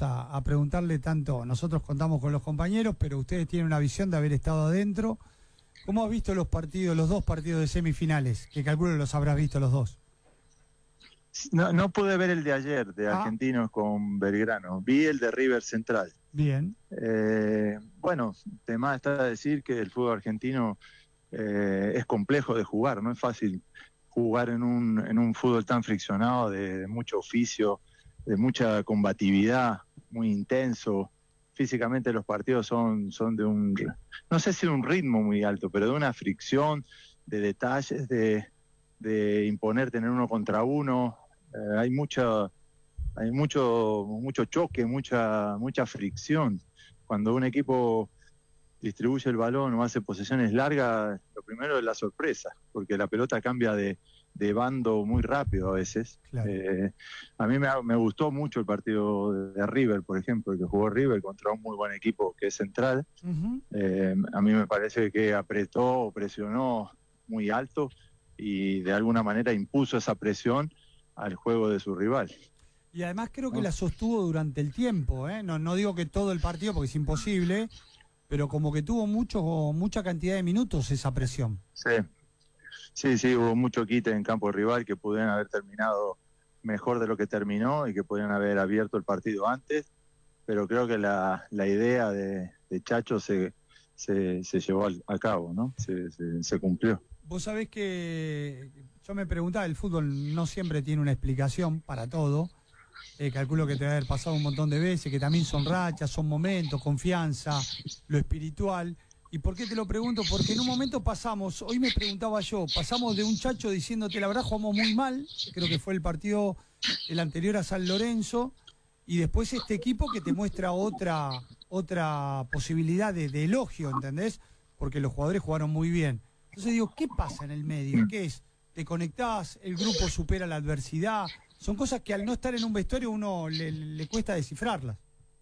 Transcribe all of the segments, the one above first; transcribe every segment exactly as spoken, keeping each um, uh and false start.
vamos a, a preguntarle tanto, nosotros contamos con los compañeros, pero ustedes tienen una visión de haber estado adentro. ¿Cómo has visto los partidos, los dos partidos de semifinales? Que calculo los habrás visto los dos. No, no pude ver el de ayer, de Ah. Argentinos con Belgrano. Vi el de River Central. Bien. Eh, bueno, tema está decir que el fútbol argentino eh, es complejo de jugar, no es fácil jugar en un, en un fútbol tan friccionado, de, de mucho oficio, de mucha combatividad, muy intenso. Físicamente los partidos son, son de un, no sé si de un ritmo muy alto, pero de una fricción, de detalles, de, de imponer, tener uno contra uno. Eh, hay mucha, hay mucho, mucho choque, mucha, mucha fricción. Cuando un equipo distribuye el balón o hace posesiones largas, lo primero es la sorpresa, porque la pelota cambia de, de bando muy rápido a veces. Claro. Eh, a mí me, me gustó mucho el partido de, de River, por ejemplo, el que jugó River contra un muy buen equipo que es Central. Uh-huh. Eh, a mí me parece que apretó, presionó muy alto y de alguna manera impuso esa presión al juego de su rival. Y además creo que ¿No? la sostuvo durante el tiempo, ¿eh? No, no digo que todo el partido porque es imposible, pero como que tuvo mucho, mucha cantidad de minutos esa presión. Sí, sí, sí, hubo mucho quite en campo rival, que pudieran haber terminado mejor de lo que terminó y que pudieran haber abierto el partido antes, pero creo que la, la idea de, de Chacho se, se, se llevó al, a cabo, ¿no? Se, se, se cumplió. Vos sabés que yo me preguntaba, el fútbol no siempre tiene una explicación para todo. Eh, calculo que te va a haber pasado un montón de veces, que también son rachas, son momentos, confianza, lo espiritual. ¿Y por qué te lo pregunto? Porque en un momento pasamos, hoy me preguntaba yo, pasamos de un Chacho diciéndote la verdad jugamos muy mal, creo que fue el partido el anterior a San Lorenzo, y después este equipo que te muestra otra otra posibilidad de, de elogio, ¿entendés? Porque los jugadores jugaron muy bien. Entonces digo, ¿qué pasa en el medio? ¿Qué es? ¿Te conectás? ¿El grupo supera la adversidad? Son cosas que al no estar en un vestuario uno le, le cuesta descifrarlas.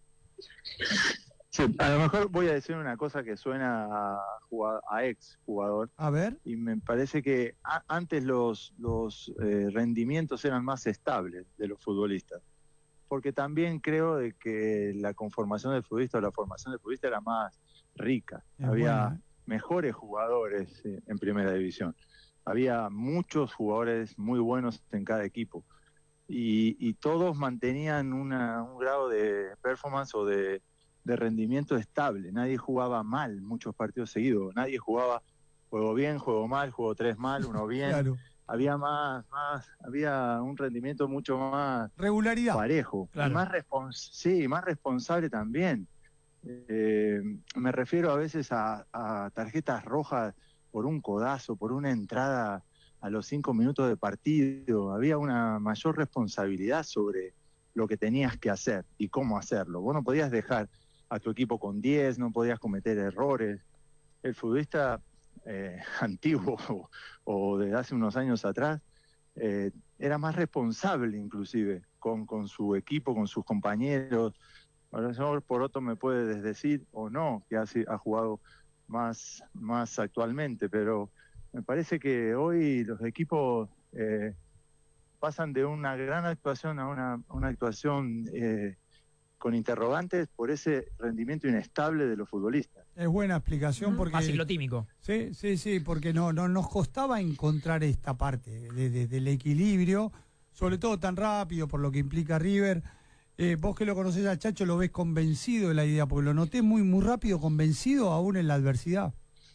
Sí, a lo mejor voy a decir una cosa que suena a, jugador, a ex jugador. A ver. Y me parece que a, antes los, los eh, rendimientos eran más estables de los futbolistas. Porque también creo de que la conformación del futbolista o la formación del futbolista era más rica. Es Había buena, ¿eh? mejores jugadores eh, en primera división. Había muchos jugadores muy buenos en cada equipo. Y, y todos mantenían una, un grado de performance o de, de rendimiento estable. Nadie jugaba mal muchos partidos seguidos. Nadie jugaba juego bien, juego mal, juego tres mal, uno bien. Claro. Había más, más, había un rendimiento mucho más regularidad, parejo, claro. y más respons sí, más responsable también. Eh, me refiero a veces a, a tarjetas rojas por un codazo, por una entrada a los cinco minutos de partido. Había una mayor responsabilidad sobre lo que tenías que hacer y cómo hacerlo. Vos no podías dejar a tu equipo con diez, no podías cometer errores. El futbolista eh, antiguo o, o de hace unos años atrás eh, era más responsable inclusive con, con su equipo, con sus compañeros. A lo mejor Poroto me puede decir o no que ha, ha jugado más, más actualmente, pero me parece que hoy los equipos eh, pasan de una gran actuación a una, una actuación eh, con interrogantes por ese rendimiento inestable de los futbolistas. Es buena explicación porque... Más ciclotímico. Sí, sí, sí, porque no, no nos costaba encontrar esta parte de, de, del equilibrio, sobre todo tan rápido por lo que implica River. Eh, vos que lo conocés a Chacho, lo ves convencido de la idea, porque lo noté muy, muy rápido, convencido aún en la adversidad.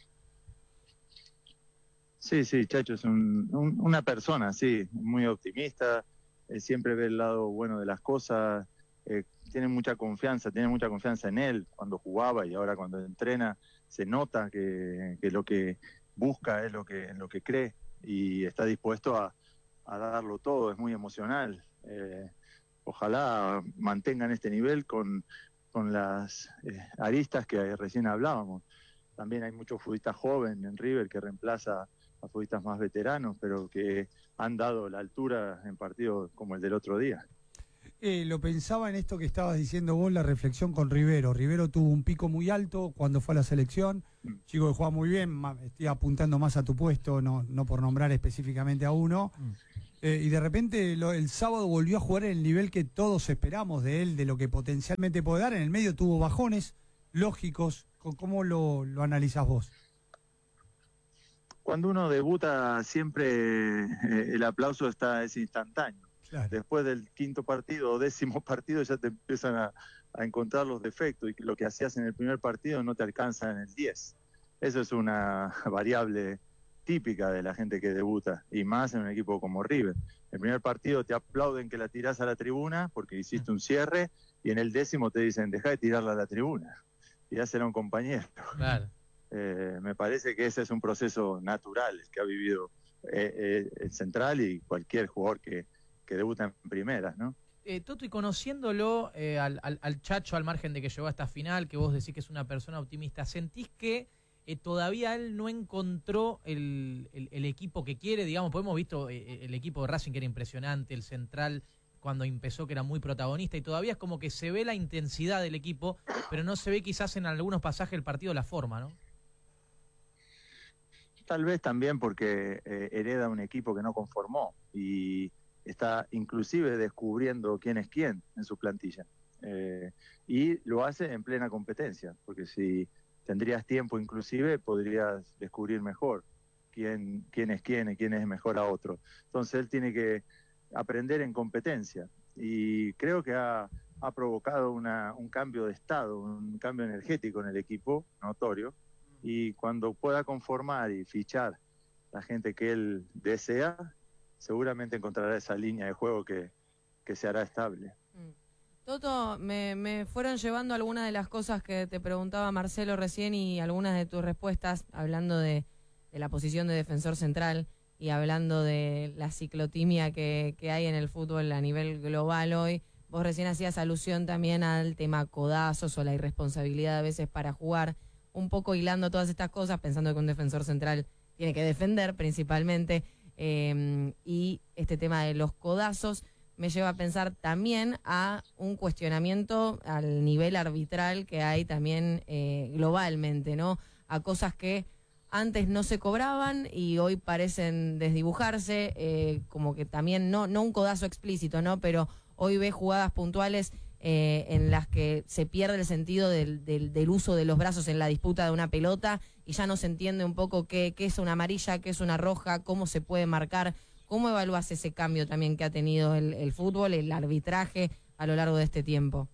Sí, sí, Chacho es un, un, una persona, sí, muy optimista, eh, siempre ve el lado bueno de las cosas, eh, tiene mucha confianza, tiene mucha confianza en él cuando jugaba y ahora cuando entrena, se nota que, que lo que busca es lo que, lo que cree y está dispuesto a, a darlo todo, es muy emocional. Eh, ojalá mantengan este nivel con, con las eh, aristas que recién hablábamos. También hay muchos futbolistas jóvenes en River que reemplaza a futbolistas más veteranos, pero que han dado la altura en partidos como el del otro día. Eh, lo pensaba en esto que estabas diciendo vos, la reflexión con Rivero. Rivero tuvo un pico muy alto cuando fue a la selección, mm. chico que juega muy bien, estoy apuntando más a tu puesto, no, no por nombrar específicamente a uno, mm. Eh, y de repente lo, el sábado volvió a jugar en el nivel que todos esperamos de él, de lo que potencialmente puede dar. En el medio tuvo bajones lógicos. ¿Cómo lo, lo analizás vos? Cuando uno debuta siempre eh, el aplauso está es instantáneo. Claro. Después del quinto partido o décimo partido ya te empiezan a, a encontrar los defectos y lo que hacías en el primer partido no te alcanza en el diez. Eso es una variable típica de la gente que debuta, y más en un equipo como River. El primer partido te aplauden que la tirás a la tribuna porque hiciste un cierre, y en el décimo te dicen, dejá de tirarla a la tribuna, tirásela a un compañero. Claro. Eh, me parece que ese es un proceso natural que ha vivido eh, eh, el Central y cualquier jugador que, que debuta en primeras, ¿no? Eh, Toto, y conociéndolo eh, al, al, al Chacho, al margen de que llegó a esta final, que vos decís que es una persona optimista, ¿sentís que Eh, todavía él no encontró el, el, el equipo que quiere? Digamos, pues hemos visto eh, el equipo de Racing, que era impresionante, el Central cuando empezó, que era muy protagonista, y todavía es como que se ve la intensidad del equipo, pero no se ve quizás en algunos pasajes del partido la forma, ¿no? Tal vez también porque eh, hereda un equipo que no conformó y está inclusive descubriendo quién es quién en su plantilla. Eh, y lo hace en plena competencia, porque si tendrías tiempo inclusive, podrías descubrir mejor quién, quién es quién y quién es mejor a otro. Entonces él tiene que aprender en competencia, y creo que ha, ha provocado una, un cambio de estado, un cambio energético en el equipo, notorio, y cuando pueda conformar y fichar la gente que él desea, seguramente encontrará esa línea de juego que, que se hará estable. Mm. Toto, me, me fueron llevando algunas de las cosas que te preguntaba Marcelo recién y algunas de tus respuestas, hablando de, de la posición de defensor central y hablando de la ciclotimia que, que hay en el fútbol a nivel global hoy. Vos recién hacías alusión también al tema codazos o la irresponsabilidad a veces para jugar, un poco hilando todas estas cosas, pensando que un defensor central tiene que defender principalmente, eh, y este tema de los codazos me lleva a pensar también a un cuestionamiento al nivel arbitral que hay también eh, globalmente, ¿no? A cosas que antes no se cobraban y hoy parecen desdibujarse, eh, como que también, no, no un codazo explícito, ¿no? Pero hoy ves jugadas puntuales eh, en las que se pierde el sentido del, del, del uso de los brazos en la disputa de una pelota y ya no se entiende un poco qué, qué es una amarilla, qué es una roja, cómo se puede marcar. ¿Cómo evalúas ese cambio también que ha tenido el, el fútbol, el arbitraje a lo largo de este tiempo?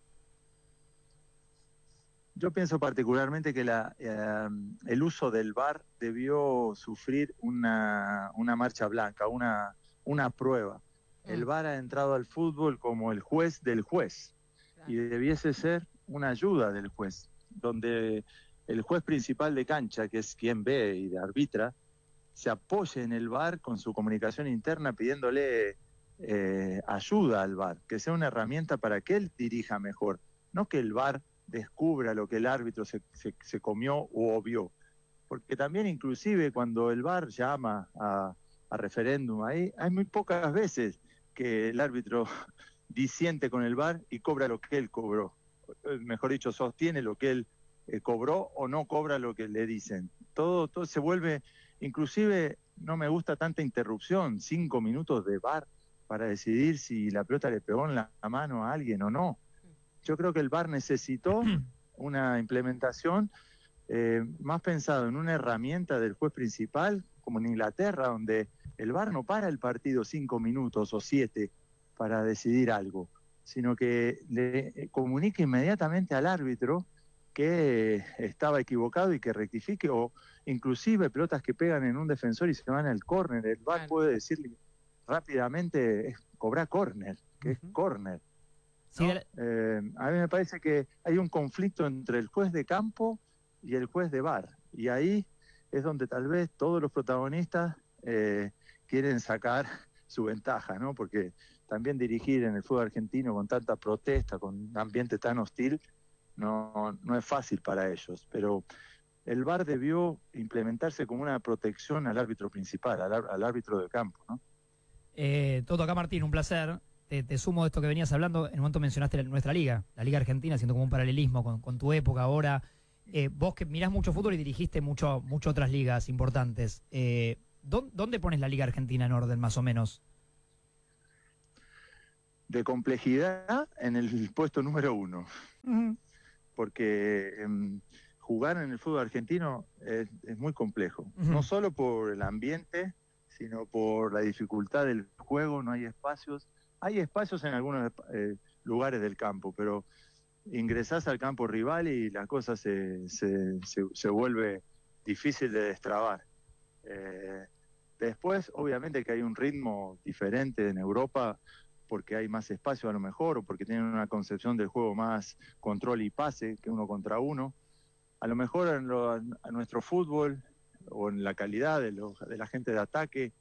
Yo pienso particularmente que la, eh, el uso del V A R debió sufrir una, una marcha blanca, una, una prueba. El V A R ha entrado al fútbol como el juez del juez, claro, y debiese ser una ayuda del juez, donde el juez principal de cancha, que es quien ve y arbitra, se apoye en el V A R con su comunicación interna pidiéndole eh, ayuda al V A R, que sea una herramienta para que él dirija mejor, no que el V A R descubra lo que el árbitro se, se, se comió o vio. Porque también inclusive cuando el V A R llama a, a referéndum, ahí hay muy pocas veces que el árbitro disiente con el V A R y cobra lo que él cobró. Mejor dicho, sostiene lo que él eh, cobró o no cobra lo que le dicen. Todo, todo se vuelve... Inclusive no me gusta tanta interrupción, cinco minutos de V A R para decidir si la pelota le pegó en la mano a alguien o no. Yo creo que el V A R necesitó una implementación eh, más pensado en una herramienta del juez principal, como en Inglaterra, donde el V A R no para el partido cinco minutos o siete para decidir algo, sino que le comunique inmediatamente al árbitro que estaba equivocado y que rectifique, o inclusive pelotas que pegan en un defensor y se van al córner, el V A R puede decirle rápidamente, cobra córner, que es córner. ¿No? Sí, eh, a mí me parece que hay un conflicto entre el juez de campo y el juez de V A R, y ahí es donde tal vez todos los protagonistas eh, quieren sacar su ventaja, ¿no? Porque también dirigir en el fútbol argentino con tanta protesta, con un ambiente tan hostil, no, no es fácil para ellos, pero el V A R debió implementarse como una protección al árbitro principal, al, al árbitro de campo, ¿no? Eh, Toto, acá Martín, un placer. Te, te sumo de esto que venías hablando. En un momento mencionaste nuestra liga, la Liga Argentina, haciendo como un paralelismo con, con tu época ahora. Eh, vos que mirás mucho fútbol y dirigiste mucho, mucho otras ligas importantes, eh, ¿dónde, ¿dónde pones la Liga Argentina en orden, más o menos? de complejidad en el puesto número uno. Ujú. Porque eh, jugar en el fútbol argentino es, es muy complejo. Ujú. No solo por el ambiente, sino por la dificultad del juego, no hay espacios. Hay espacios en algunos eh, lugares del campo, pero ingresás al campo rival y la cosa se, se, se, se vuelve difícil de destrabar. Eh, después, obviamente que hay un ritmo diferente en Europa, porque hay más espacio a lo mejor, o porque tienen una concepción del juego más control y pase que uno contra uno. A lo mejor en lo, a nuestro fútbol, o en la calidad de, los, de la gente de ataque,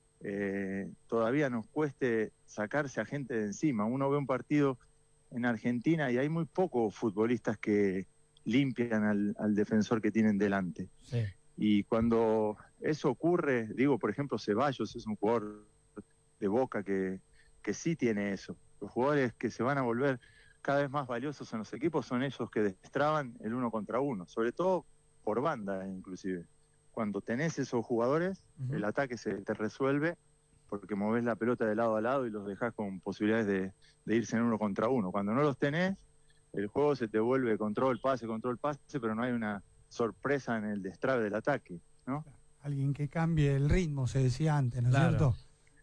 eh, todavía nos cueste sacarse a gente de encima. Uno ve un partido en Argentina y hay muy pocos futbolistas que limpian al, al defensor que tienen delante. Sí. Y cuando eso ocurre, digo, por ejemplo, Ceballos es un jugador de Boca que, que sí tiene eso. Los jugadores que se van a volver cada vez más valiosos en los equipos son esos que destraban el uno contra uno, sobre todo por banda inclusive. Cuando tenés esos jugadores, Ujú. el ataque se te resuelve porque movés la pelota de lado a lado y los dejás con posibilidades de, de irse en uno contra uno. Cuando no los tenés, el juego se te vuelve control, pase, control, pase, pero no hay una sorpresa en el destrabe del ataque, ¿no? Alguien que cambie el ritmo, se decía antes, ¿no es Claro. cierto?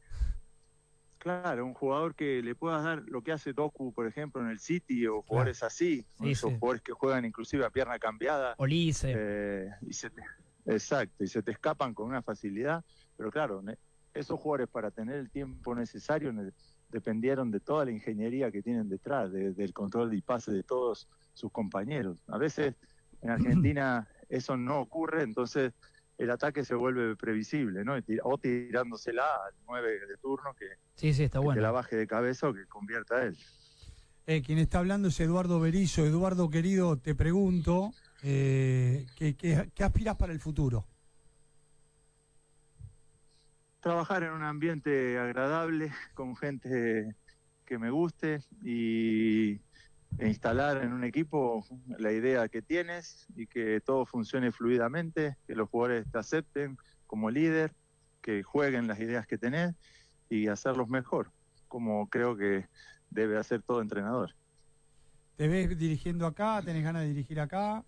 Claro, un jugador que le puedas dar lo que hace Doku, por ejemplo, en el City, o jugadores así, Sí, esos sí. jugadores que juegan inclusive a pierna cambiada, Olice. eh, y se te, exacto, y se te escapan con una facilidad, pero claro, ne- esos jugadores para tener el tiempo necesario ne- dependieron de toda la ingeniería que tienen detrás, de- del control y pase de todos sus compañeros. A veces en Argentina eso no ocurre, entonces el ataque se vuelve previsible, ¿no? Y tir- O tirándosela al nueve de turno que, Sí, sí, está que te la bueno. baje de cabeza o que convierta a él. Eh, quien está hablando es Eduardo Berizzo. Eduardo, querido, te pregunto, eh, ¿qué, qué, qué aspiras para el futuro? Trabajar en un ambiente agradable, con gente que me guste y e instalar en un equipo la idea que tienes y que todo funcione fluidamente, que los jugadores te acepten como líder, que jueguen las ideas que tenés y hacerlos mejor, como creo que debe hacer todo entrenador. ¿Te ves dirigiendo acá? ¿Tenés ganas de dirigir acá?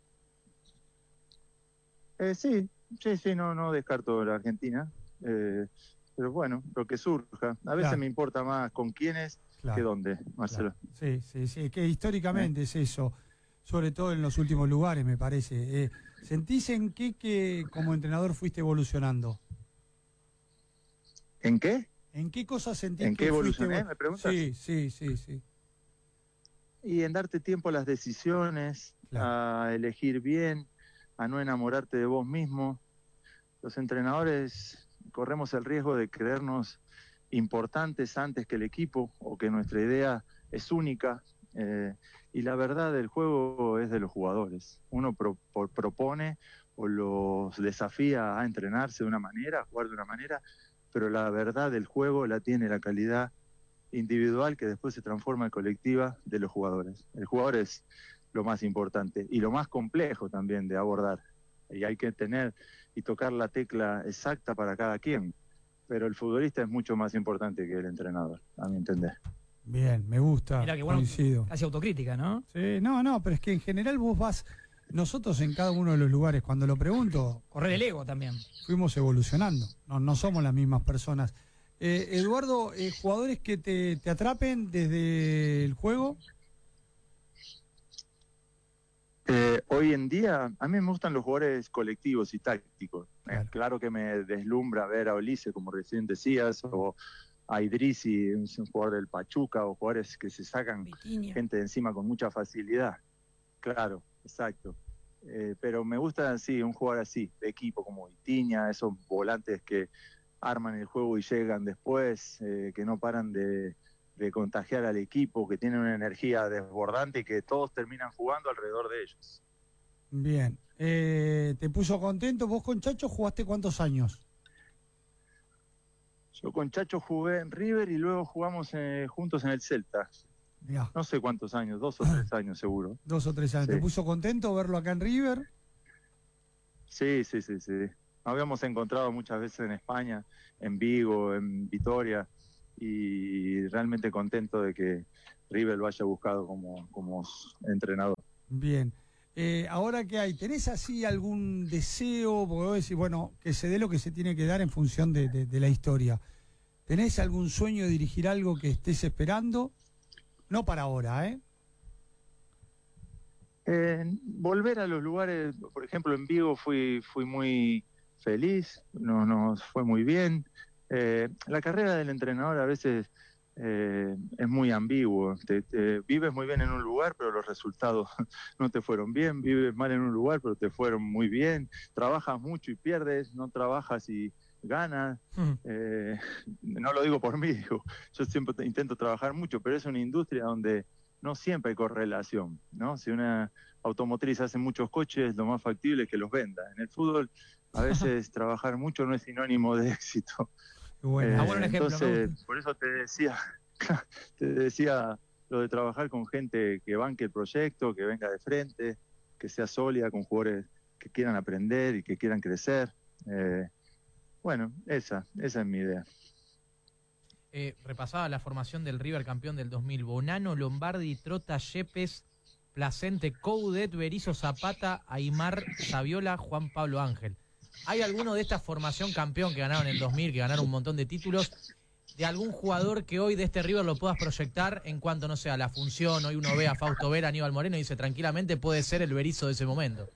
Eh, sí, sí, sí, no, no descarto la Argentina, eh, pero bueno, lo que surja. A veces Claro. me importa más con quiénes Claro. que dónde, Marcelo. Claro. Sí, sí, sí, es que históricamente es eso, sobre todo en los últimos lugares, me parece. Eh, ¿Sentís en qué que como entrenador fuiste evolucionando? ¿En qué? ¿En qué cosas sentís ¿En que qué fuiste evolucioné? evol- ¿Me preguntas? Sí, sí, sí, sí. Y en darte tiempo a las decisiones, Claro. a elegir bien, a no enamorarte de vos mismo. Los entrenadores corremos el riesgo de creernos importantes antes que el equipo o que nuestra idea es única. eh, y la verdad del juego es de los jugadores. Uno pro- por- propone o los desafía a entrenarse de una manera, a jugar de una manera, pero la verdad del juego la tiene la calidad individual que después se transforma en colectiva de los jugadores. El jugador es lo más importante y lo más complejo también de abordar. Y hay que tener y tocar la tecla exacta para cada quien. Pero el futbolista es mucho más importante que el entrenador, a mi entender. Bien, me gusta, Mirá que bueno, coincido. casi autocrítica, ¿no? Sí, no, no, pero es que en general vos vas, nosotros en cada uno de los lugares, cuando lo pregunto, Correr el ego también. fuimos evolucionando, no, no somos las mismas personas. Eh, Eduardo, eh, jugadores que te, te atrapen desde el juego. Eh, hoy en día, a mí me gustan los jugadores colectivos y tácticos. Eh, Claro. claro que me deslumbra ver a Olice, como recién decías, o a Idrissi, un un jugador del Pachuca, o jugadores que se sacan Vitinha. gente de encima con mucha facilidad. Claro, exacto. Eh, pero me gusta, sí, un jugador así, de equipo, como Vitinha, esos volantes que arman el juego y llegan después, eh, que no paran de, de contagiar al equipo, que tienen una energía desbordante y que todos terminan jugando alrededor de ellos. Bien. Eh, ¿Te puso contento? ¿Vos con Chacho jugaste cuántos años? Yo con Chacho jugué en River y luego jugamos eh, juntos en el Celta. Mirá, No sé cuántos años, dos o tres años seguro. dos o tres años. Sí. ¿Te puso contento verlo acá en River? Sí, sí, sí, sí. Nos habíamos encontrado muchas veces en España, en Vigo, en Vitoria, y realmente contento de que River lo haya buscado como, como entrenador. Bien. Eh, ahora que hay, ¿tenés así algún deseo? Porque vos decís, bueno, que se dé lo que se tiene que dar en función de, de, de la historia. ¿Tenés algún sueño de dirigir algo que estés esperando? No para ahora, ¿eh? Eh, volver a los lugares, por ejemplo, en Vigo fui, fui muy feliz, nos, nos fue muy bien. Eh, la carrera del entrenador a veces eh, es muy ambiguo. Te, te, vives muy bien en un lugar, pero los resultados no te fueron bien. Vives mal en un lugar, pero te fueron muy bien. Trabajas mucho y pierdes, no trabajas y ganas. Mm. Eh, no lo digo por mí, digo, yo siempre intento trabajar mucho, pero es una industria donde no siempre hay correlación, ¿no? Si una automotriz hace muchos coches, lo más factible es que los venda. En el fútbol, a veces trabajar mucho no es sinónimo de éxito. Bueno, eh, ah, bueno, un ejemplo, entonces, por eso te decía, te decía lo de trabajar con gente que banque el proyecto, que venga de frente, que sea sólida, con jugadores que quieran aprender y que quieran crecer. Eh, bueno, esa, esa es mi idea. Eh, repasaba la formación del River campeón del dos mil. Bonano, Lombardi, Trota, Yepes, Placente, Coudet, Berizzo, Zapata, Aymar, Saviola, Juan Pablo Ángel. ¿Hay alguno de esta formación campeón que ganaron en el dos mil, que ganaron un montón de títulos, de algún jugador que hoy de este River lo puedas proyectar en cuanto, no sé, a la función? Hoy uno ve a Fausto Vera, Aníbal Moreno y dice tranquilamente puede ser el Berizzo de ese momento.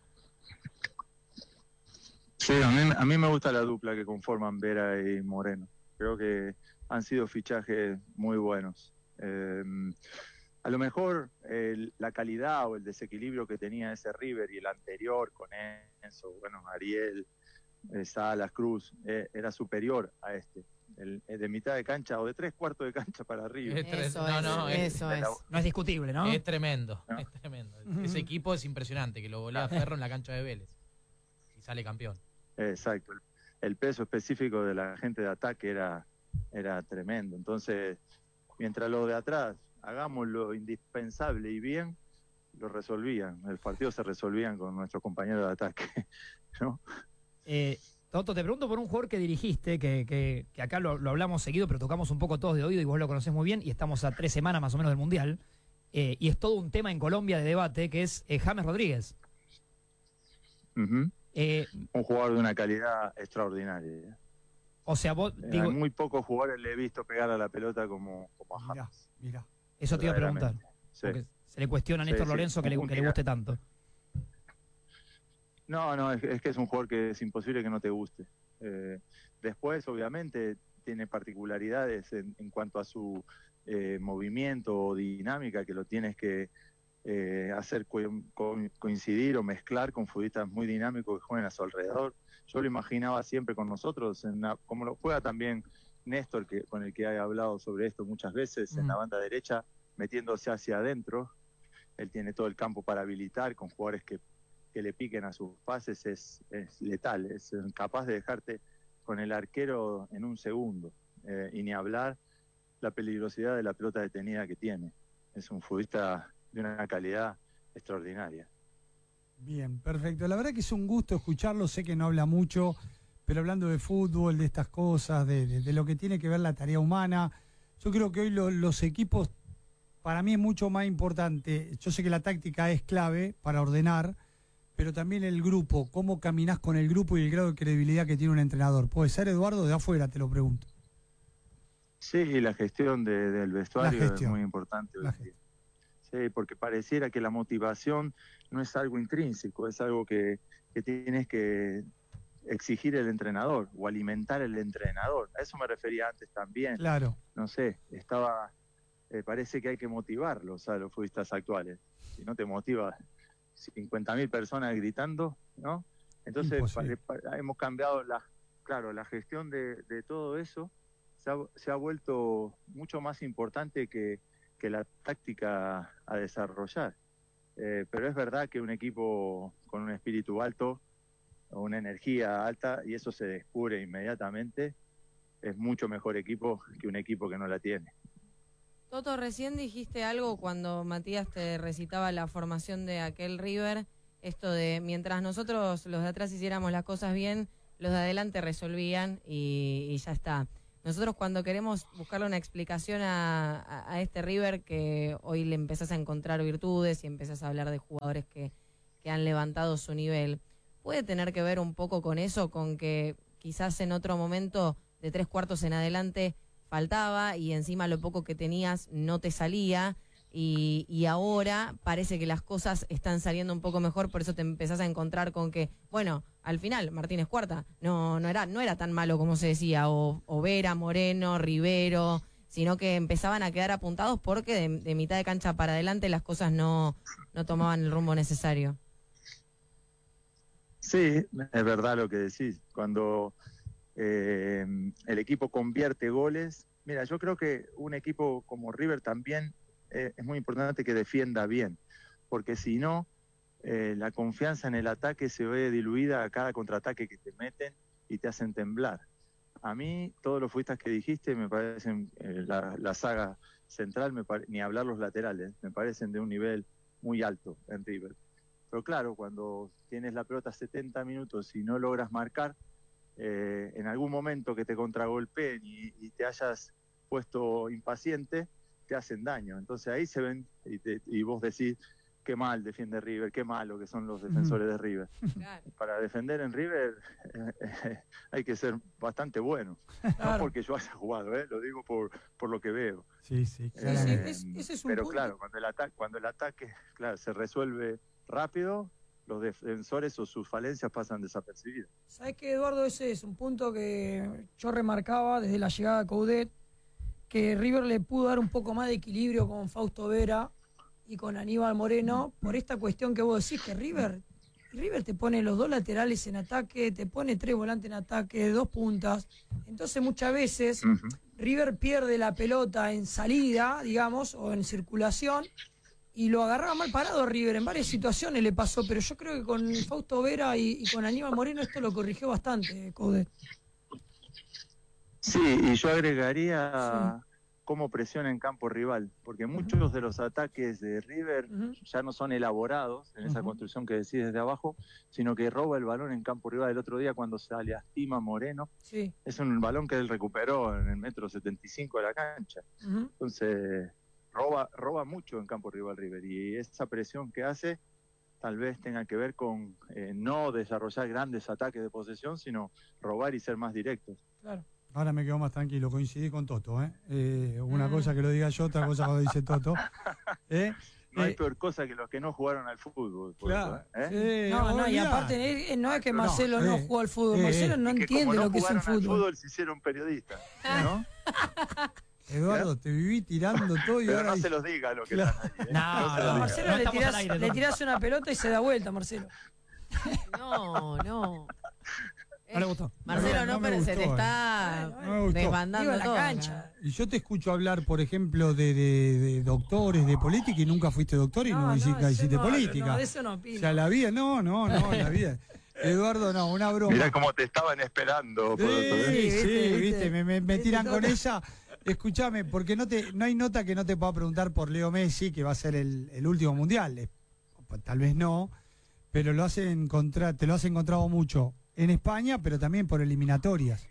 Sí, a mí, a mí me gusta la dupla que conforman Vera y Moreno. Creo que han sido fichajes muy buenos. Eh, a lo mejor el, la calidad o el desequilibrio que tenía ese River y el anterior con Enzo, bueno, Ariel, eh, Salas, Cruz, eh, era superior a este. El, el de mitad de cancha o de tres cuartos de cancha para arriba. Es tres, eso no, es, no, eso es, es. No es discutible, ¿no? Es tremendo, ¿no? es tremendo. Ese equipo es impresionante, que lo golea a Ferro en la cancha de Vélez y sale campeón. Exacto. El, el peso específico de la gente de ataque era, era tremendo. Entonces, mientras lo de atrás hagamos lo indispensable y bien, lo resolvían. El partido se resolvían con nuestros compañeros de ataque, ¿no? Eh, Toto, te pregunto por un jugador que dirigiste, que, que, que acá lo, lo hablamos seguido, pero tocamos un poco todos de oído y vos lo conocés muy bien, y estamos a tres semanas más o menos del Mundial, eh, y es todo un tema en Colombia de debate, que es eh, James Rodríguez. Uh-huh. Eh, un jugador de una calidad extraordinaria. O sea, vos... Eh, digo, a muy pocos jugadores le he visto pegar a la pelota como, como a James. Mira, mira. Eso te iba a preguntar. Sí. Porque se le cuestiona a Sí, Néstor sí. Lorenzo que le, que le guste tanto. No, no, es, es que es un jugador que es imposible que no te guste. Eh, después, obviamente, tiene particularidades en, en cuanto a su eh, movimiento o dinámica, que lo tienes que eh, hacer co- co- coincidir o mezclar con futbolistas muy dinámicos que juegan a su alrededor. Yo lo imaginaba siempre con nosotros, en la, como lo juega también Néstor, que, con el que he hablado sobre esto muchas veces, mm. en la banda derecha, metiéndose hacia adentro. Él tiene todo el campo para habilitar, con jugadores que que le piquen a sus pases, es, es letal, es capaz de dejarte con el arquero en un segundo, eh, y ni hablar la peligrosidad de la pelota detenida que tiene. Es un futbolista de una calidad extraordinaria. Bien, perfecto. La verdad que es un gusto escucharlo, sé que no habla mucho, pero hablando de fútbol, de estas cosas, de, de, de lo que tiene que ver la tarea humana, yo creo que hoy lo, los equipos, para mí es mucho más importante, yo sé que la táctica es clave para ordenar, pero también el grupo, cómo caminás con el grupo y el grado de credibilidad que tiene un entrenador. ¿Puede ser, Eduardo? De afuera te lo pregunto. Sí, la gestión de, del vestuario es muy importante. Sí, porque pareciera que la motivación no es algo intrínseco, es algo que, que tienes que exigir el entrenador o alimentar el entrenador. A eso me refería antes también. Claro. No sé, estaba, eh, parece que hay que motivarlos a los futbolistas actuales. Si no te motiva cincuenta mil personas gritando, ¿no? Entonces pa, pa, hemos cambiado la, claro, la gestión de, de todo eso se ha, se ha vuelto mucho más importante que, que la táctica a desarrollar. Eh, pero es verdad que un equipo con un espíritu alto, una energía alta, y eso se descubre inmediatamente, es mucho mejor equipo que un equipo que no la tiene. Toto, recién dijiste algo cuando Matías te recitaba la formación de aquel River, esto de mientras nosotros los de atrás hiciéramos las cosas bien, los de adelante resolvían y, y ya está. nosotros cuando queremos buscarle una explicación a, a, a este River, que hoy le empezás a encontrar virtudes y empezás a hablar de jugadores que, que han levantado su nivel, ¿puede tener que ver un poco con eso, con que quizás en otro momento de tres cuartos en adelante faltaba y encima lo poco que tenías no te salía? Y, y ahora parece que las cosas están saliendo un poco mejor, por eso te empezás a encontrar con que, bueno, al final Martínez Cuarta no, no, era, no era tan malo como se decía, o, o Vera, Moreno, Rivero, sino que empezaban a quedar apuntados porque de, de mitad de cancha para adelante las cosas no, no tomaban el rumbo necesario. Sí, es verdad lo que decís. Cuando eh, el equipo convierte goles, mira, yo creo que un equipo como River también eh, es muy importante que defienda bien, porque si no, eh, la confianza en el ataque se ve diluida a cada contraataque que te meten y te hacen temblar. A mí, todos los futbolistas que dijiste me parecen, eh, la, la saga central, me pare, ni hablar los laterales, me parecen de un nivel muy alto en River. Pero claro, cuando tienes la pelota setenta minutos y no logras marcar, eh, en algún momento que te contragolpeen y, y te hayas puesto impaciente, te hacen daño. Entonces ahí se ven y, te, y vos decís, qué mal defiende River, qué malo que son los defensores de River. Claro. Para defender en River eh, eh, hay que ser bastante bueno. Claro. No porque yo haya jugado, eh, lo digo por, por lo que veo. Sí, sí, claro. Eh, sí, sí, ese es un pero punto. Claro, cuando el, ata- cuando el ataque claro, se resuelve rápido, los defensores o sus falencias pasan desapercibidos. ¿Sabes qué, Eduardo? Ese es un punto que yo remarcaba desde la llegada de Coudet, que River le pudo dar un poco más de equilibrio con Fausto Vera y con Aníbal Moreno, por esta cuestión que vos decís, que River, River te pone los dos laterales en ataque, te pone tres volantes en ataque, dos puntas. Entonces muchas veces uh-huh. River pierde la pelota en salida, digamos, o en circulación, y lo agarraba mal parado River. En varias situaciones le pasó, pero yo creo que con Fausto Vera y, y con Aníbal Moreno esto lo corrigió bastante, Coudet. Sí, y yo agregaría... Sí. Cómo presiona en campo rival, porque muchos uh-huh. de los ataques de River uh-huh. ya no son elaborados en uh-huh. esa construcción que decís desde abajo, sino que roba el balón en campo rival. El otro día cuando se lastima Moreno, sí. es un balón que él recuperó en el metro setenta y cinco de la cancha. Uh-huh. Entonces, roba, roba mucho en campo rival River, y esa presión que hace tal vez tenga que ver con eh, no desarrollar grandes ataques de posesión, sino robar y ser más directos. Claro. Ahora me quedo más tranquilo, coincidí con Toto, ¿eh? eh una mm. cosa que lo diga yo, otra cosa que lo dice Toto. ¿Eh? No hay eh, peor cosa que los que no jugaron al fútbol. Claro. ¿eh? Sí, no, no, y aparte no es que Marcelo no, no jugó al fútbol, eh, Marcelo no entiende no lo que es el fútbol. Al fútbol se hicieron periodistas, ¿no? Eduardo, te viví tirando todo y Pero ahora... no se los diga lo que claro. están ahí, ¿eh? No, no, no, no Marcelo no le, tirás, aire, le tirás una pelota y se da vuelta, Marcelo. No, no. No le gustó. Marcelo, no, no, no pero gustó, se te está no desbandando la todo, cancha. Y yo te escucho hablar, por ejemplo, de, de, de doctores, de política, y nunca fuiste doctor y no, no hiciste, hiciste no, política. No, de eso no opino. O sea, la vida, no, no, no, la vida. Eduardo, no, una broma. Mirá cómo te estaban esperando. Sí, sí, sí, viste, viste, me, me, me tiran con esa. Escúchame, porque no te no hay nota que no te pueda preguntar por Leo Messi, que va a ser el, el último mundial. Tal vez no, pero lo has encontrado, te lo has encontrado mucho en España, pero también por eliminatorias.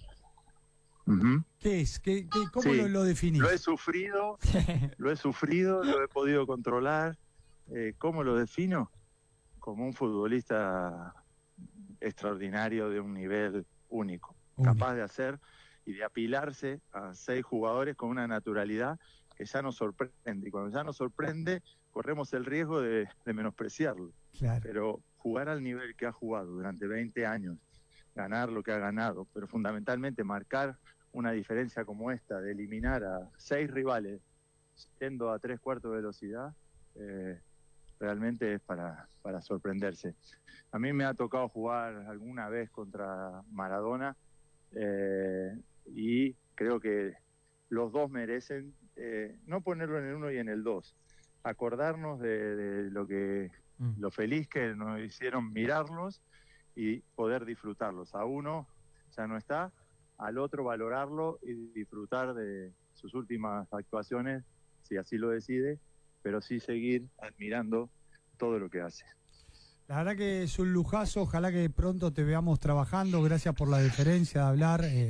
Uh-huh. ¿Qué es? ¿Qué, qué, ¿Cómo sí, lo, lo definís? Lo he sufrido, lo he sufrido, lo he podido controlar. Eh, ¿Cómo lo defino? Como un futbolista extraordinario de un nivel único, único, capaz de hacer y de apilarse a seis jugadores con una naturalidad que ya nos sorprende. Y cuando ya nos sorprende, corremos el riesgo de, de menospreciarlo. Claro. Pero jugar al nivel que ha jugado durante veinte años, ganar lo que ha ganado, pero fundamentalmente marcar una diferencia como esta, de eliminar a seis rivales yendo a tres cuartos de velocidad, eh, realmente es para, para sorprenderse. A mí me ha tocado jugar alguna vez contra Maradona eh, y creo que los dos merecen eh, no ponerlo en el uno y en el dos, acordarnos de, de lo que mm. lo feliz que nos hicieron mirarlos y poder disfrutarlos. A uno ya no está, al otro valorarlo y disfrutar de sus últimas actuaciones, si así lo decide, pero sí seguir admirando todo lo que hace. La verdad que es un lujazo, ojalá que pronto te veamos trabajando, gracias por la deferencia de hablar. Eh,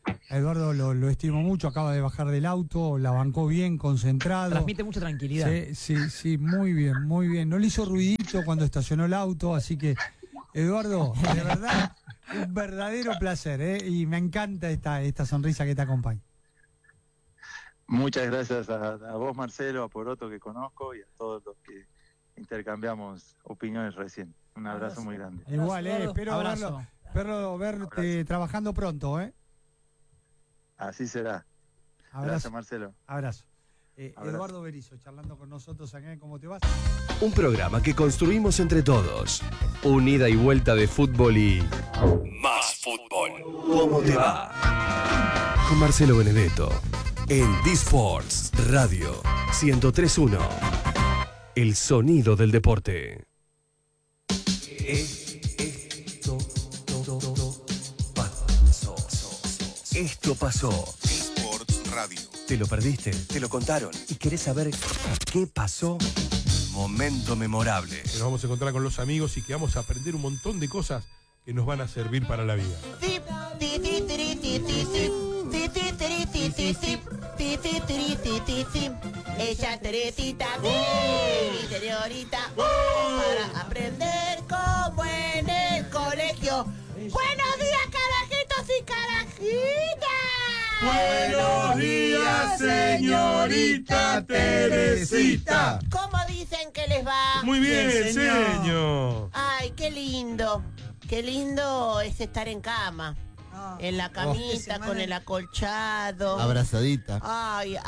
A Eduardo lo, lo estimo mucho, acaba de bajar del auto, la bancó bien, concentrado. Transmite mucha tranquilidad. Sí, sí, sí, muy bien, muy bien. No le hizo ruidito cuando estacionó el auto, así que, Eduardo, de verdad, un verdadero placer, ¿eh? Y me encanta esta, esta sonrisa que te acompaña. Muchas gracias a, a vos, Marcelo, a Poroto, que conozco, y a todos los que intercambiamos opiniones recién. Un abrazo muy grande. Igual, ¿eh? Espero Abrazo. verlo, espero verte Abrazo. trabajando pronto, ¿eh? Así será. Abrazo. Gracias, Marcelo. Abrazo. Eh, Abrazo. Eduardo Berizzo, charlando con nosotros acá en ¿Cómo te vas? Un programa que construimos entre todos. Un ida y vuelta de fútbol y... más fútbol. ¿Cómo te va? Con Marcelo Benedetto. En D-Sports Radio ciento tres punto uno. El sonido del deporte. Esto pasó. Esto pasó. D-Sports Radio. ¿Te lo perdiste? ¿Te lo contaron? ¿Y querés saber qué pasó? Momento memorable. Nos vamos a encontrar con los amigos y que vamos a aprender un montón de cosas que nos van a servir para la vida. Ella Teresita, mi señorita, para aprender como en el colegio. Buenos días, carajitos y carajitas. Buenos días, señorita Teresita. ¿Cómo dicen que les va? Muy bien, Bien, señor. señor. Ay, qué lindo. Qué lindo es estar en cama. Ah, En la camita, con el acolchado. Abrazadita. Ay,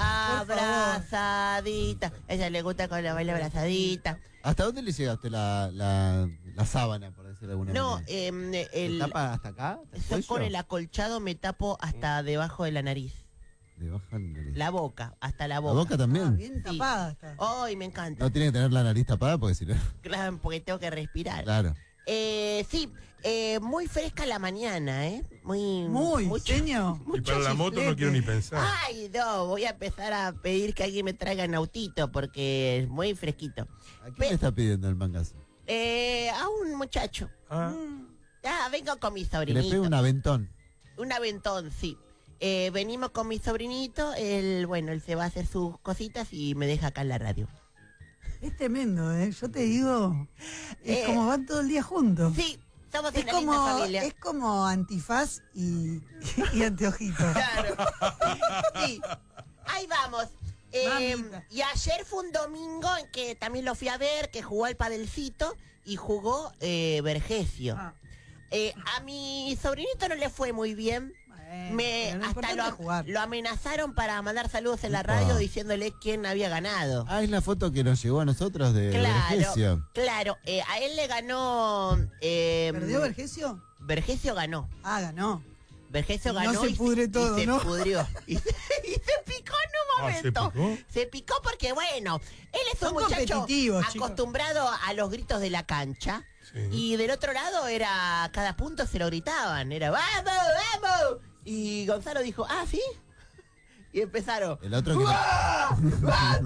abrazadita. A ella le gusta con la baila abrazadita. ¿Hasta dónde le llegaste la, la, la sábana, por decirlo de alguna No, manera? eh, ¿Se el, tapa hasta acá? ¿Hasta el yo cuello? con el acolchado me tapo hasta debajo de la nariz. Le bajan la nariz. La boca, hasta la ¿La boca. boca también? bien tapada está. Ay, me encanta. No tiene que tener la nariz tapada porque si no... Claro, porque tengo que respirar. Claro. Eh, sí, eh, muy fresca la mañana, ¿eh? Muy, Muy, mucho- señor. Y mucho para la moto no chiflete. quiero ni pensar. Ay, no, voy a empezar a pedir que alguien me traiga en autito porque es muy fresquito. ¿A quién Pe- le está pidiendo el mangazo? Eh, a un muchacho. Ah, Ah, vengo con mi Que le sobrinito. pegue un aventón. Un aventón, sí. Eh, venimos con mi sobrinito, él, bueno, él se va a hacer sus cositas y me deja acá en la radio. Es tremendo, ¿eh? Yo te digo, es Eh, como van todo el día juntos. Sí, somos Es una como, linda familia. es como antifaz y, y anteojito. Claro. Sí, ahí vamos. Eh, Mamita. y ayer fue un domingo en que también lo fui a ver, que jugó el padelcito y jugó eh, Vergesio. Ah, Eh, a mi sobrinito no le fue muy bien. bueno, Me, pero lo hasta importante lo, es jugar. lo amenazaron para mandar saludos en la Upa. radio diciéndole quién había ganado. Ah, es la foto que nos llegó a nosotros de Claro, Vergesio. claro. Eh, a él le ganó... Eh, ¿Perdió Vergesio? Vergesio ganó. Ah, ganó. Vergesio Y no ganó se y, pudre y todo, se ¿no? pudrió. Y se, y se picó en un ah, ¿se momento. picó? Se picó porque, bueno, él es Son un muchacho competitivos, chicos. acostumbrado a los gritos de la cancha. Sí. Y del otro lado era, cada punto se lo gritaban. Era, ¡vamos, vamos! Y Gonzalo dijo, ¿ah, sí? Y empezaron, El otro que... no- ¡ah! ¡Ah,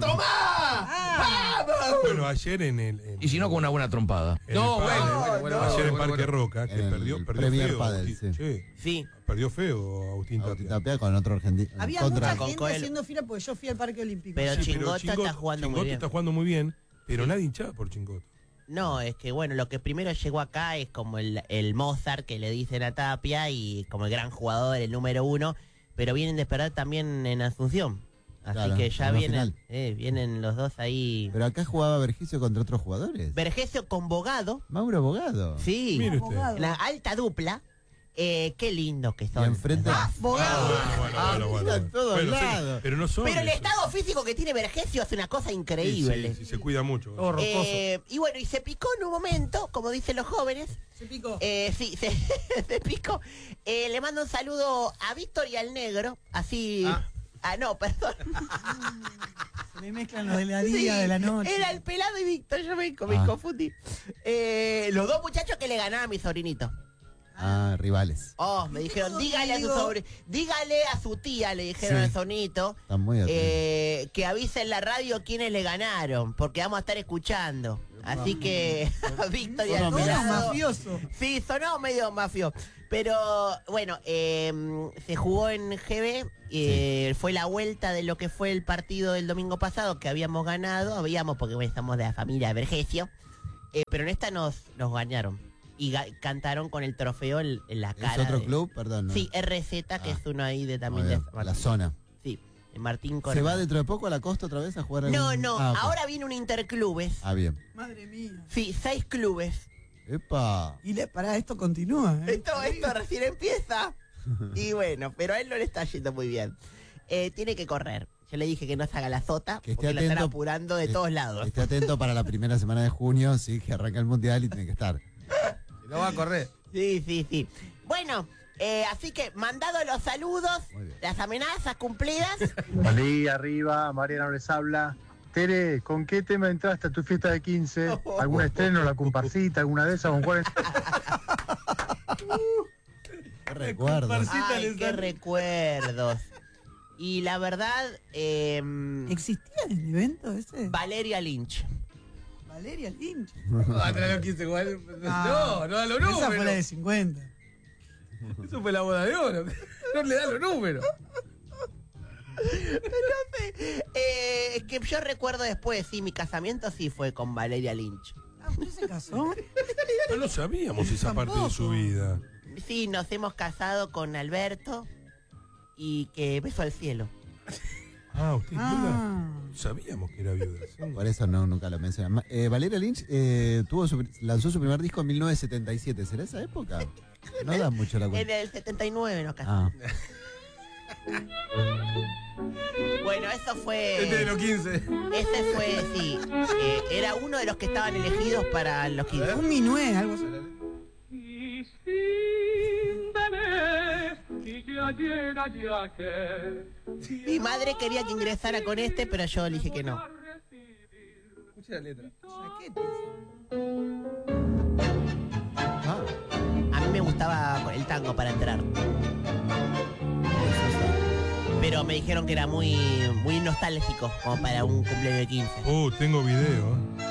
tomá! ¡Vamos! Bueno, ayer en el... en- Y si no, con una buena trompada. en No, el bueno, pádel, bueno, bueno, ayer bueno, en bueno, Parque bueno. Roca, que En el perdió, perdió Premier feo. Padel, Agustín. sí. Sí, Sí. perdió feo Agustín Agustín Tapia. Tapia con otro argentino. Había contra- mucha Con gente Coelho. haciendo fila porque yo fui al Parque Olímpico. Pero Sí, Chingotto está Chingotto- jugando muy Chingotto bien. está jugando muy bien, pero nadie hinchaba por Chingotto. No, es que bueno, lo que primero llegó acá es como el, el Mozart que le dicen a Tapia y como el gran jugador, el número uno, pero vienen de esperar también en Asunción. Así Claro, que ya en la vienen, final. eh, vienen los dos ahí. Pero acá jugaba Vergesio contra otros jugadores. Vergesio con Bogado, Mauro Abogado. sí, Mire usted. Abogado. la alta dupla. Eh, qué lindo que Y son. enfrente... Ah, Bogado. Bueno, bueno, bueno, bueno, mira, bueno. en todos Bueno, sí, lados. pero no son Pero el esos. estado físico que tiene Vergesio es una cosa Sí, increíble. sí, sí, se cuida mucho. Todo rocoso. Eh, y bueno, y se picó en un momento, como dicen los jóvenes. Se picó. Eh, sí, se, se picó. Eh, le mando un saludo a Víctor y al negro. Así. Ah, Ah. no, perdón. Se me mezclan los de la Sí, día, de la noche. Era el pelado y Víctor, yo me, me Ah. confundí. Eh, los dos muchachos que le ganaban a mi sobrinito. Ah, rivales. Oh, me dijeron, dígale a su sobre, dígale a su tía, le dijeron Sí. al Sonito, Están muy atentos. eh, que avise en la radio quiénes le ganaron, porque vamos a estar escuchando. Así que, Victoria Sonó al medio lado. mafioso. Sí, sonó medio mafioso. Pero bueno, eh, se jugó en G B, eh, fue la vuelta de lo que fue el partido del domingo pasado, que habíamos ganado, habíamos, porque bueno, estamos de la familia Vergesio, eh, pero en esta nos, nos ganaron. Y ga- cantaron con el trofeo en, en la cara. ¿Es otro de- club? Perdón. ¿no? Sí, R Z, que Ah. es uno ahí de Muy también de bien, Martín. la zona. Sí, de Martín ¿Se Correa. va dentro de poco a la costa otra vez a jugar? No, algún- no, Ah, ok. ahora viene un interclubes. Ah, bien. Madre mía. Sí, seis clubes. Epa. Y le, pará, esto continúa. ¿eh? Esto, esto recién empieza. Y bueno, pero a él no le está yendo muy bien. Eh, tiene que correr. Yo le dije que no se haga la sota, Que esté porque la están atento. apurando de Que- todos lados. Esté atento para la primera semana de junio, sí, que arranca el mundial y tiene que estar. No va a correr. Sí, sí, sí. Bueno, eh, así que mandado los saludos, Muy bien. las amenazas cumplidas. Valí, arriba, Mariana les habla. Tere, ¿con qué tema entraste a tu fiesta de quince? ¿Algún estreno, la comparsita, alguna de esas? ¿Con cuál? Qué recuerdo. Ay, qué recuerdos. Y la verdad, eh, ¿Existía el evento ese? Valeria Lynch. Valeria Lynch. Ah, trae los quince igual. Ah, No, no da los Esa números. fue la de cincuenta. Eso fue la boda de oro. No le da los números. Eh, es que yo recuerdo después, sí, mi casamiento sí fue con Valeria Lynch. Ah, ¿usted se casó? No lo sabíamos esa parte de su Tampoco. vida. Sí, nos hemos casado con Alberto y que beso al cielo. Ah, ¿usted es viuda? Ah. Sabíamos que era viuda. sí. Por eso no, nunca lo mencionan. Ma- Eh, Valeria Lynch eh, tuvo su, lanzó su primer disco en mil novecientos setenta y siete. ¿Será esa época? No da mucho la En cuenta. el setenta y nueve nos casamos. Ah, Bueno, eso fue... Este de los quince. Ese fue, sí. eh, era uno de los que estaban elegidos para los quince. Un minué, algo así. Mi madre quería que ingresara con este, pero yo le dije que no. Escucha la letra. ah, A mí me gustaba el tango para entrar. Pero me dijeron que era muy, muy nostálgico, como para un cumpleaños de quince. Oh, tengo video. ¿eh?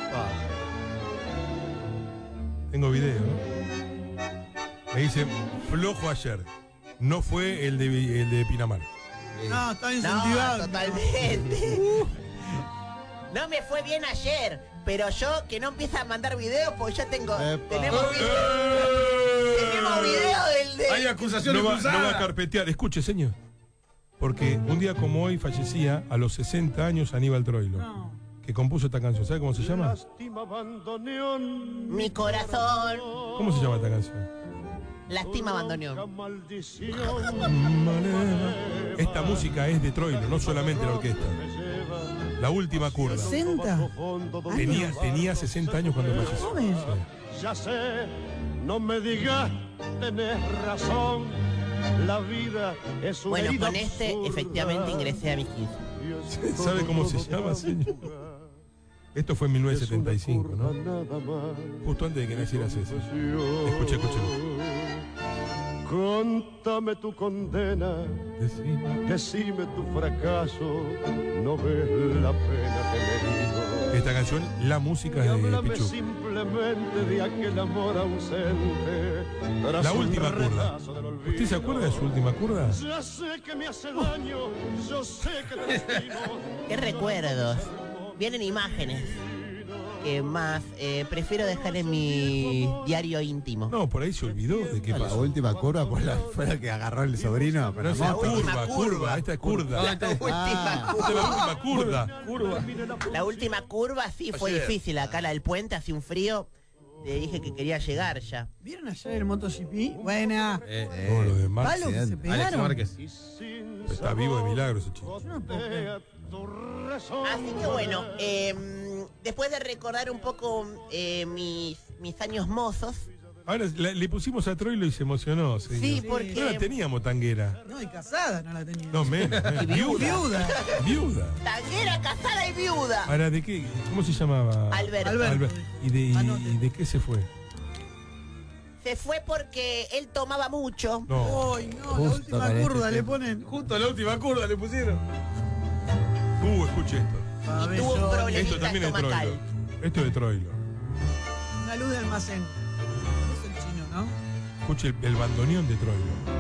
Tengo video. ¿eh? Me dice, flojo ayer. No fue el de, el de Pinamar. No, está No, incentivado. totalmente. No me fue bien ayer, pero yo que no empieza a mandar videos, porque ya tengo. Epa. Tenemos video. Tenemos video del de. Hay acusaciones No va, no va a cruzadas. carpetear. Escuche, señor. Porque un día como hoy fallecía a los sesenta años Aníbal Troilo, No. que compuso esta canción. ¿Sabe cómo se llama? Mi corazón. ¿Cómo se llama esta canción? Lastima abandoneó. Esta música es de Troilo, no solamente la orquesta. La última curva. ¿sesenta? Tenía, tenía sesenta años cuando falleció. Joven. Sí. Ya sé, no me digas, tenés razón. La vida es una Bueno, herida con este absurda. efectivamente ingresé a mis quince. ¿Sabe cómo se llama, señor? Esto fue en mil novecientos setenta y cinco, ¿no? Justo antes de que naciera César. Escuche, escuche. Contame tu condena, Decime. decime tu fracaso, no ves la pena que me dio. Esta canción, la música Y es de háblame Pichu. simplemente de aquel amor ausente. tras La un última curva. retazo del olvido. ¿Usted se acuerda de su última curva? Ya sé que me hace daño, yo sé que te lastimo. Qué recuerdos. Vienen imágenes que más eh, prefiero dejar en mi diario íntimo. No, por ahí se olvidó de qué la pasó. última curva por la, fue la que agarró el sobrino. Pero No, esa no, es última curva, curva. curva, esta es curva. La última Ah. Esta es la curva. última curva. Curva. La última curva sí fue Ayer. difícil. Acá la del puente, hacía un frío. Le dije que quería llegar ya. ¿Vieron ayer el MotoGP? Buena. Eh, Oh, lo de ¿Palo Marx. que se Alex Alex pegaron? Márquez. Está vivo de milagro ese chico. Yo no puedo creer. Así que bueno, eh, después de recordar un poco eh, mis, mis años mozos. Ahora le, le pusimos a Troilo y se emocionó, señor. Sí, No porque. la teníamos tanguera. No, y casada no la tenía. No, menos. menos. Y viuda. Viuda. Viuda. Tanguera, casada y viuda. Ahora, ¿de qué? ¿Cómo se llamaba? Alberto. Alberto. ¿Y de, y- Anote. y de qué se fue? Se fue porque él tomaba mucho. No. Ay, no, la última curva le ponen. Justo a la última curva le pusieron. Uh, escuche esto. Y tuvo un problemita Esto también es estomacal. Troilo. Esto es de Troilo. Una luz de almacén. Es el chino, ¿no? Escuche el, el bandoneón de Troilo.